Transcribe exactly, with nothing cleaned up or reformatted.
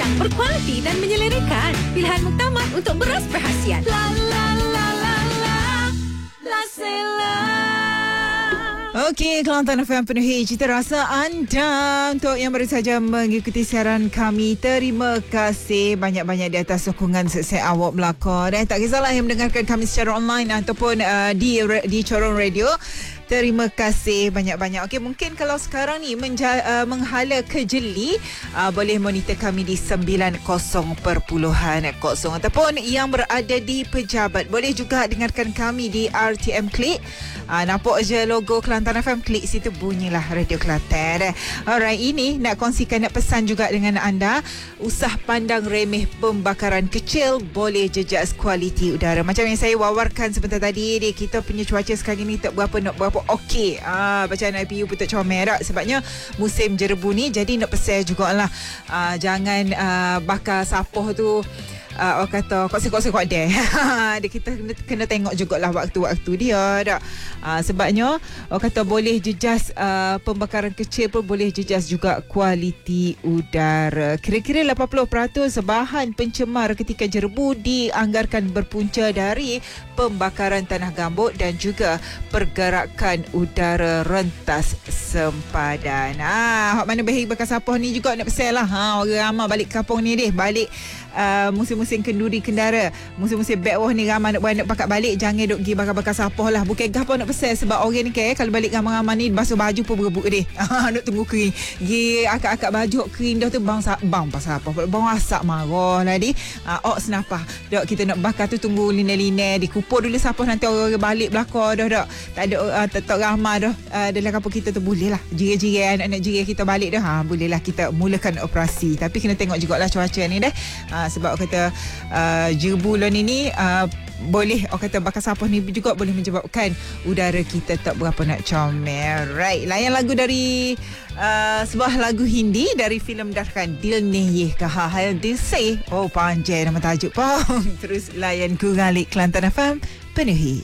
banyak, berkualiti dan menyelerakan. Pilihan muktamad untuk beras perhasian. La la la la la La Sela. Okey, Kelantan F M penuhi cita rasa anda. Untuk yang baru saja mengikuti siaran kami, terima kasih banyak-banyak di atas sokongan sukses awak belakang. Dan tak kisahlah yang mendengarkan kami secara online ataupun uh, di di Corong Radio. Terima kasih banyak-banyak. Okey, mungkin kalau sekarang ni menja, uh, menghala ke Jeli, uh, boleh monitor kami di sembilan kosong perpuluhan kosong ataupun yang berada di Pejabat. Boleh juga dengarkan kami di R T M Klik. Uh, nampak je logo Kelantan F M, klik situ, bunyilah Radio Kelantan. Alright, ini nak kongsikan, nak pesan juga dengan anda. Usah pandang remeh pembakaran kecil, boleh jejas kualiti udara. Macam yang saya wawarkan sebentar tadi, dia, kita punya cuaca sekarang ni tak berapa nak berapa okey. Ah, bacaan I P U pun tak comel tak, sebabnya musim jerebu ni. Jadi nak pesan jugalah, ah, jangan ah, bakar sapoh tu. Uh, orang kata kok-kok kok dia. Dia kita kena, kena tengok jugalah waktu-waktu dia tak. Uh, sebabnya orang kata boleh jejas uh, pembakaran kecil pun boleh jejas juga kualiti udara. Kira-kira lapan puluh peratus bahan pencemar ketika jerebu dianggarkan berpunca dari pembakaran tanah gambut dan juga pergerakan udara rentas sempadan. Ah, hak mana bahi bakar sapoh ni juga nak pesan lah. Ha, orang ramai balik kampung ni deh, balik Uh, musim-musim kenduri kendara, musim-musim backwah ni ramai nak buat nak pakat balik, jangan duk pergi bakar-bakar sapoh lah. Bukan gapo nak pesan, sebab orang ni kan kalau balik ramai-ramai ni basuh baju pun berebut dia. Nak tunggu kering. Gi akak-akak baju kering dah tu bang bang pasal apa? Bang asap marah lah di. Uh, ok senapah. Dok kita nak bakar tu tunggu lina-lina, dikupur dulu sapoh, nanti orang balik belakang dah dak. Tak ada uh, tak, tak ramai dah uh, dalam kampung kita tu, boleh lah. Jiran-jiran anak-anak jiran kita balik dah. Ha, boleh lah kita mulakan operasi. Tapi kena tengok jugalah cuaca ni dah. Uh, sebab orang kata uh, jerebu lah ni uh, boleh, orang kata bakar sapoh ni juga boleh menyebabkan udara kita tak berapa nak comel. Right, layan lagu dari uh, sebuah lagu Hindi dari filem Darkan, Dil Ne Ye Kaha Hai Dil Se. Oh, panjang nama tajuk pun. Terus layan Kugalik Kelantan F M penuhi